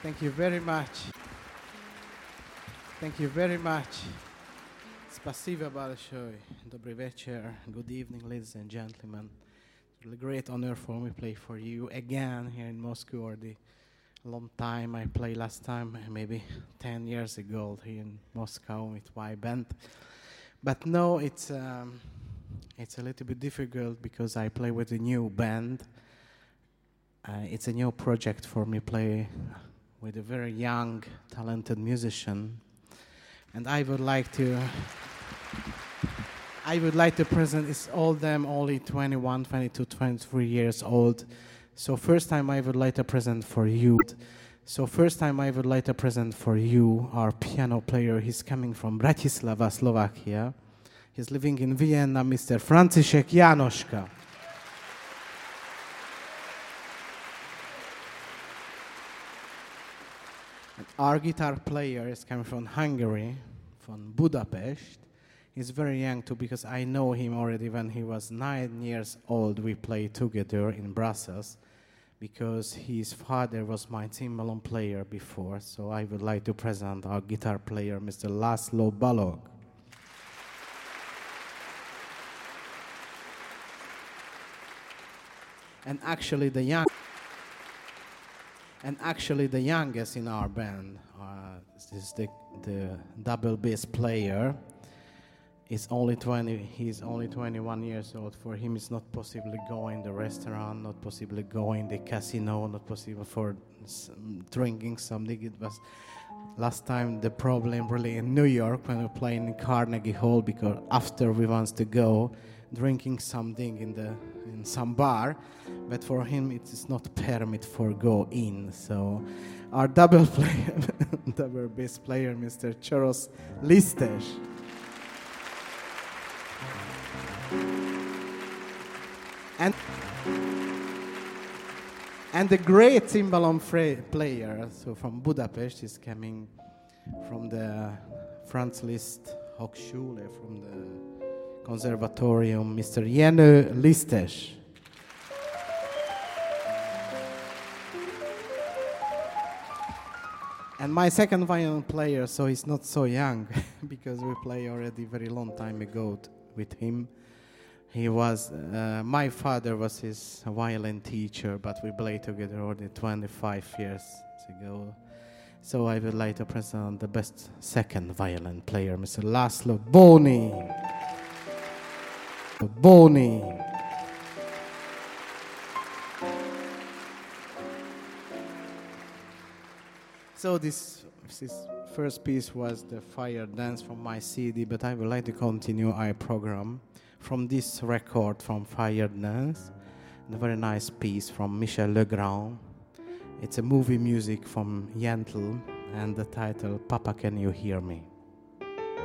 Thank you very much. Thank you very much. Spasiba большое. Добрый вечер. Good evening, ladies and gentlemen. It's a great honor for me to play for you again here in Moscow. Already a long time. I played last time, maybe 10 years ago here in Moscow with Y Band. But now it's a little bit difficult because I play with a new band. It's a new project for me play with a very young, talented musician. And I would like to present, it's all them only 21, 22, 23 years old. So first time I would like to present for you. Our piano player. He's coming from Bratislava, Slovakia. He's living in Vienna, Mr. Franciszek Jánoska. Our guitar player is coming from Hungary, from Budapest. He's very young too because I know him already when he was 9 years old. We played together in Brussels because his father was my timbalom player before. So I would like to present our guitar player, Mr. László Balog. And actually the youngest in our band is the double bass player. He's only 21 years old. For him, it's not possible to go in the restaurant, not possible to go in the casino, not possible for drinking something. It was last time the problem really in New York when we play in Carnegie Hall because after we want to go drinking something in some bar, but for him it is not permit for go in. So our double bass player, Mr. Charles Listes. And the great timbalom player, so from Budapest, is coming from the Franz Liszt Hochschule, from the Conservatorium, Mr. Jenő Listes. And my second violin player, so he's not so young, because we play already very long time ago with him. He was, my father was his violin teacher, but we played together already 25 years ago. So I would like to present the best second violin player, Mr. László Bóni. So this first piece was the Fire Dance from my CD, but I would like to continue our program from this record from Fire Dance, a very nice piece from Michel Legrand. It's a movie music from Yentl, and the title, Papa Can You Hear Me?